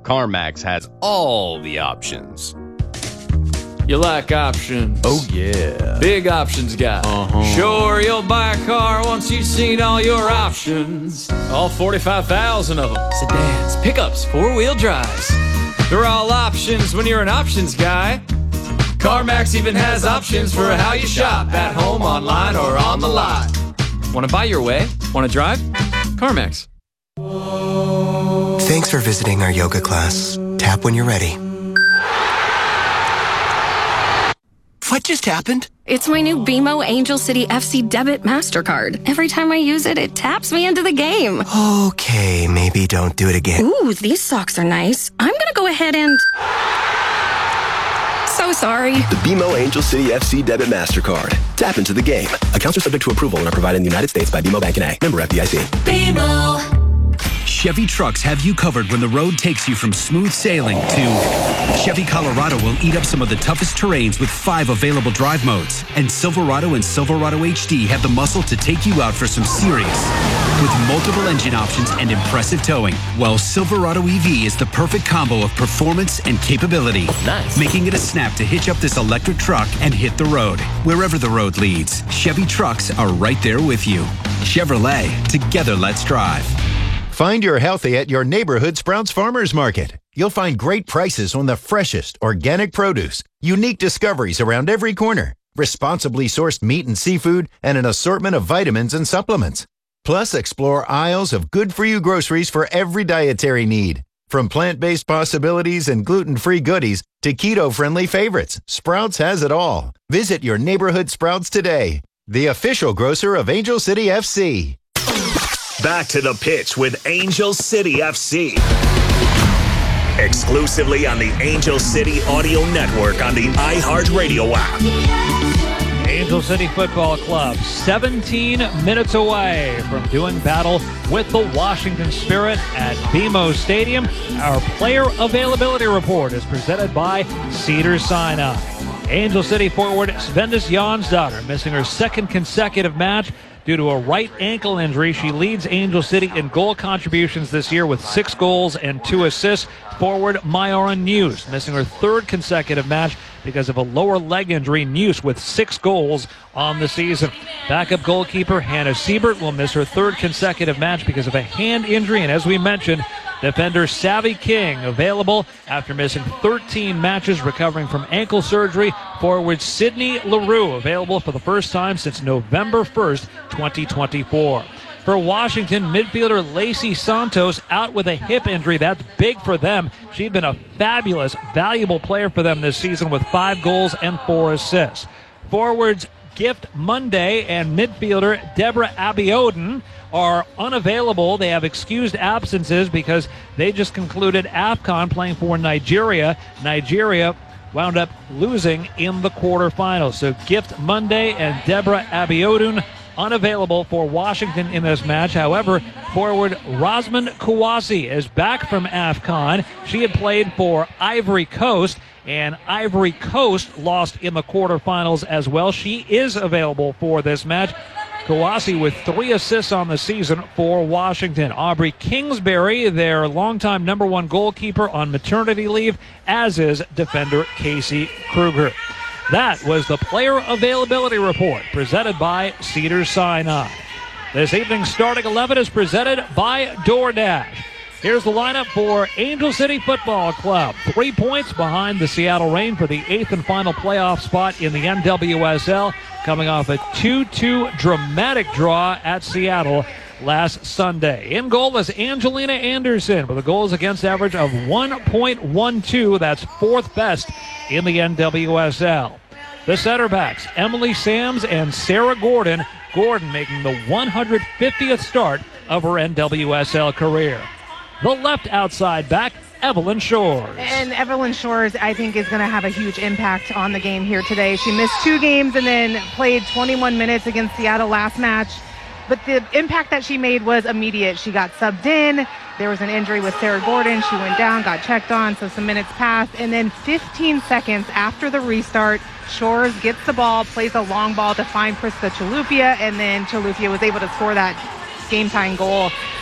CarMax has all the options. You like options? Oh, yeah. Big options guy. Sure, you'll buy a car once you've seen all your options. All 45,000 of them. Sedans, pickups, four-wheel drives. They're all options when you're an options guy. CarMax even has options for how you shop, at home, online, or on the lot. Want to buy your way? Want to drive? CarMax. Thanks for visiting our yoga class. Tap when you're ready. What just happened? It's my new BMO Angel City FC Debit MasterCard. Every time I use it, it taps me into the game. Okay, maybe don't do it again. Ooh, these socks are nice. I'm gonna go ahead and... So sorry. The BMO Angel City FC Debit MasterCard. Tap into the game. Accounts are subject to approval and are provided in the United States by BMO Bank N.A. Member FDIC. BMO. Chevy Trucks have you covered when the road takes you from smooth sailing to Chevy Colorado will eat up some of the toughest terrains with 5 available drive modes. And Silverado and Silverado HD have the muscle to take you out for some serious. With multiple engine options and impressive towing, while Silverado EV is the perfect combo of performance and capability. Nice. Making it a snap to hitch up this electric truck and hit the road. Wherever the road leads, Chevy Trucks are right there with you. Chevrolet, together let's drive. Find your healthy at your neighborhood Sprouts Farmers Market. You'll find great prices on the freshest organic produce, unique discoveries around every corner, responsibly sourced meat and seafood, and an assortment of vitamins and supplements. Plus, explore aisles of good-for-you groceries for every dietary need. From plant-based possibilities and gluten-free goodies to keto-friendly favorites, Sprouts has it all. Visit your neighborhood Sprouts today, the official grocer of Angel City FC. Back to the pitch with Angel City FC. Exclusively on the Angel City Audio Network on the iHeartRadio app. Angel City Football Club, 17 minutes away from doing battle with the Washington Spirit at BMO Stadium. Our player availability report is presented by Cedars-Sinai. Angel City forward Svendis Jonsdottir missing her second consecutive match due to a right ankle injury. She leads Angel City in goal contributions this year with 6 goals and 2 assists. Forward Mayara News missing her third consecutive match because of a lower leg injury. News with 6 goals on the season. Backup goalkeeper Hannah Siebert will miss her third consecutive match because of a hand injury. And as we mentioned, defender Savvy King available after missing 13 matches recovering from ankle surgery. Forward Sydney LaRue available for the first time since November 1st, 2024. For Washington, midfielder Lacey Santos out with a hip injury. That's big for them. She'd been a fabulous, valuable player for them this season with 5 goals and 4 assists. Forwards Gift Monday and midfielder Deborah Abiodun are unavailable. They have excused absences because they just concluded AFCON playing for Nigeria. Nigeria wound up losing in the quarterfinals. So Gift Monday and Deborah Abiodun unavailable for Washington in this match. However, forward Rosamond Kouassi is back from AFCON. She had played for Ivory Coast, and Ivory Coast lost in the quarterfinals as well. She is available for this match. Kouassi with 3 assists on the season for Washington. Aubrey Kingsbury, their longtime number 1 goalkeeper, on maternity leave, as is defender Casey Kruger. That was the player availability report presented by Cedars-Sinai. This evening's starting 11 is presented by DoorDash. Here's the lineup for Angel City Football Club. 3 points behind the Seattle Reign for the 8th and final playoff spot in the NWSL, coming off a 2-2 dramatic draw at Seattle last Sunday. In goal is Angelina Anderson with a goals against average of 1.12. That's 4th best in the NWSL. The center backs, Emily Sams and Sarah Gordon. Gordon making the 150th start of her NWSL career. The left outside back, Evelyn Shores. And Evelyn Shores, I think, is going to have a huge impact on the game here today. She missed 2 games and then played 21 minutes against Seattle last match. But the impact that she made was immediate. She got subbed in. There was an injury with Sarah Gordon. She went down, got checked on, so some minutes passed. And then 15 seconds after the restart, Shores gets the ball, plays a long ball to find Priska Chalupia, and then Chalupia was able to score that game-tying goal.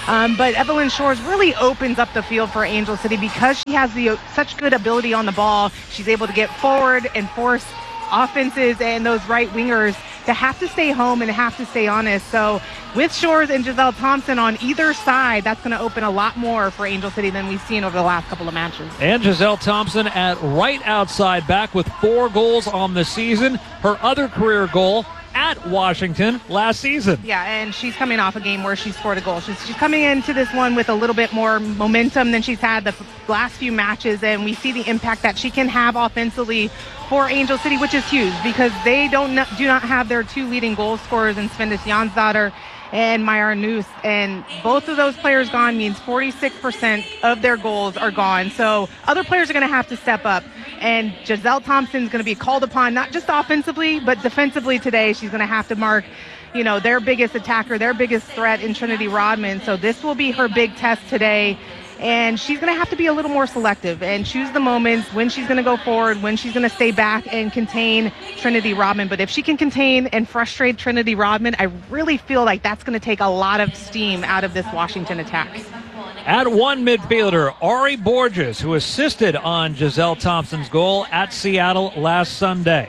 But Evelyn Shores really opens up the field for Angel City because she has such good ability on the ball. She's able to get forward and force offenses and those right wingers to have to stay home and have to stay honest. So with Shores and Giselle Thompson on either side, that's going to open a lot more for Angel City than we've seen over the last couple of matches. And Giselle Thompson at right outside back with 4 goals on the season. Her other career goal at Washington last season. Yeah, and she's coming off a game where she scored a goal. She's coming into this one with a little bit more momentum than she's had the last few matches, and we see the impact that she can have offensively for Angel City, which is huge because they do not have their 2 leading goal scorers in Svendis Jansdottir and Mayar Noose, and both of those players gone means 46% of their goals are gone. So other players are going to have to step up, and Giselle Thompson is going to be called upon not just offensively but defensively today. She's going to have to mark, their biggest attacker, their biggest threat in Trinity Rodman. So this will be her big test today. And she's going to have to be a little more selective and choose the moments when she's going to go forward, when she's going to stay back and contain Trinity Rodman. But if she can contain and frustrate Trinity Rodman, I really feel like that's going to take a lot of steam out of this Washington attack. At one midfielder, Ari Borges, who assisted on Giselle Thompson's goal at Seattle last Sunday.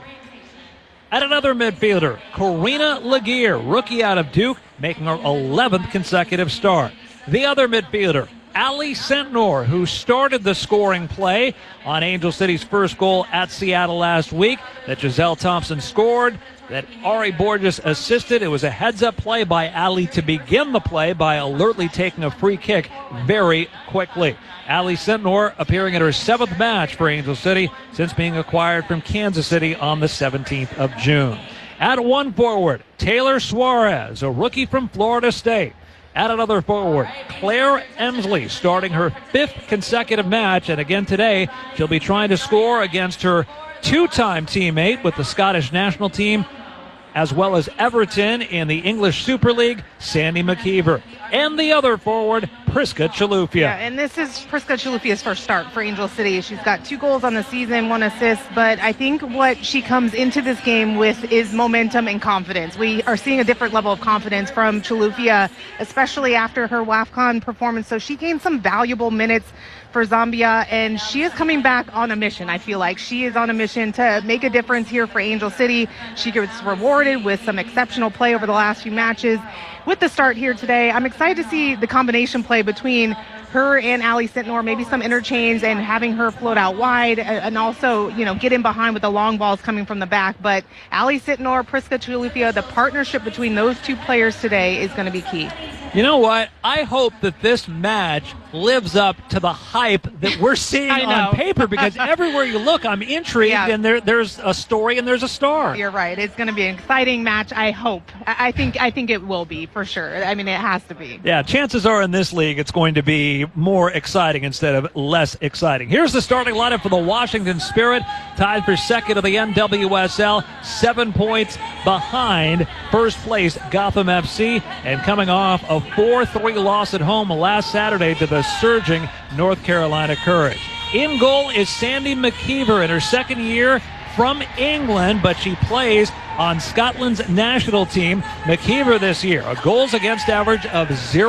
At another midfielder, Karina Laguerre, rookie out of Duke, making her 11th consecutive start. The other midfielder, Ali Sentnor, who started the scoring play on Angel City's first goal at Seattle last week that Giselle Thompson scored, that Ari Borges assisted. It was a heads-up play by Ali to begin the play by alertly taking a free kick very quickly. Ali Sentnor appearing in her 7th match for Angel City since being acquired from Kansas City on the 17th of June. At one forward, Taylor Suarez, a rookie from Florida State. At another forward, Claire Emsley, starting her 5th consecutive match, and again today, she'll be trying to score against her 2-time teammate with the Scottish national team, as well as Everton in the English Super League, Sandy McKeever. And the other forward, Priska Chilufya. Yeah, and this is Priska Chilufya's first start for Angel City. She's got 2 goals on the season, 1 assist, but I think what she comes into this game with is momentum and confidence. We are seeing a different level of confidence from Chilufya, especially after her WAFCON performance. So she gained some valuable minutes for Zambia, and she is coming back on a mission. I feel like she is on a mission to make a difference here for Angel City. She gets rewarded with some exceptional play over the last few matches. With the start here today, I'm excited to see the combination play between her and Ali Sentnor, maybe some interchange and having her float out wide and also, get in behind with the long balls coming from the back. But Ali Sentnor, Priska Chilufya, the partnership between those 2 players today is going to be key. You know what? I hope that this match lives up to the hype that we're seeing on paper, because everywhere you look, I'm intrigued, and there's a story and there's a star. You're right. It's going to be an exciting match, I hope. I think it will be, for sure. I mean, it has to be. Yeah, chances are in this league it's going to be more exciting instead of less exciting. Here's the starting lineup for the Washington Spirit, tied for second of the NWSL, 7 points behind first place Gotham FC, and coming off a 4-3 loss at home last Saturday to the surging North Carolina Courage. In goal is Sandy McKeever in her 2nd year from England, but she plays on Scotland's national team. McKeever this year, a goals against average of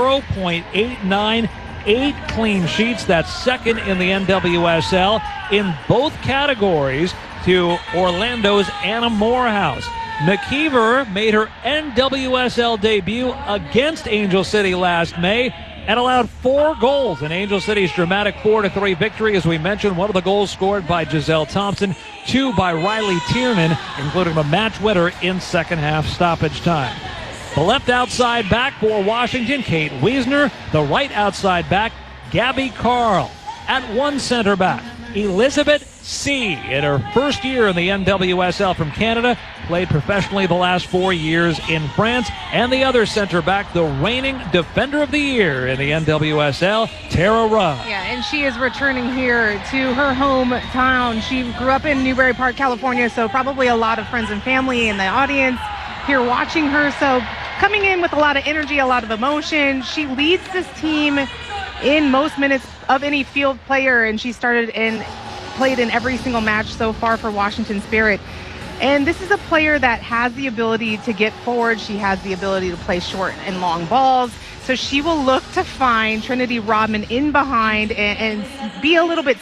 0.89, 8 clean sheets. That's second in the NWSL in both categories to Orlando's Anna Morehouse. McKeever made her NWSL debut against Angel City last May and allowed 4 goals in Angel City's dramatic 4-3 victory. As we mentioned, 1 of the goals scored by Giselle Thompson, 2 by Riley Tiernan, including the match winner in second half stoppage time. The left outside back for Washington, Kate Wiesner. The right outside back, Gabby Carl. At one center back, Elizabeth C. in her first year in the NWSL from Canada, played professionally the last 4 years in France. And the other center back, the reigning defender of the year in the NWSL, Tara Rudd. Yeah, and she is returning here to her hometown. She grew up in Newbury Park, California, so probably a lot of friends and family in the audience here watching her. So coming in with a lot of energy, a lot of emotion. She leads this team in most minutes of any field player, and she played in every single match so far for Washington Spirit. And this is a player that has the ability to get forward. She has the ability to play short and long balls. So she will look to find Trinity Rodman in behind and be a little bit